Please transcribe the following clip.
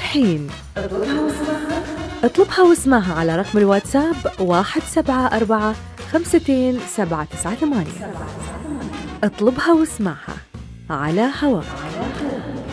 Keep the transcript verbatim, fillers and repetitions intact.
الحين. اطلبها واسمعها على رقم الواتساب واحد سبعة أربعة خمستين سبعة تسعة ثمانية. اطلبها واسمعها على هواء.